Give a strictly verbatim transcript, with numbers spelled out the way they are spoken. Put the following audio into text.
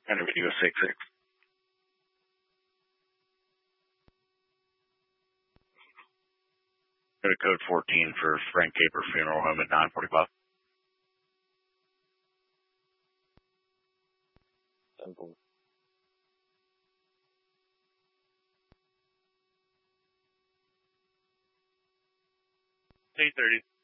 Enter video six six. Go to code fourteen for Frank Caper Funeral Home at nine forty-five. Simple. eight thirty.